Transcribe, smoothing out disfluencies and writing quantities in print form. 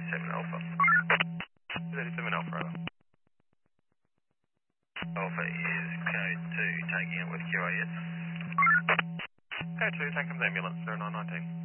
37 Alpha. 37 Alpha, over. Alpha is code 2, taking it with QAS. Code 2, take him to ambulance, 0919.